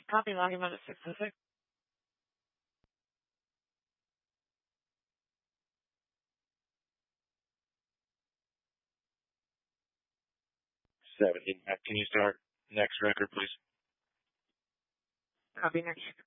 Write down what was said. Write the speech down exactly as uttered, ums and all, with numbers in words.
Copy, logging on at six oh six. seventeen. Can you start next record, please? Copy, next.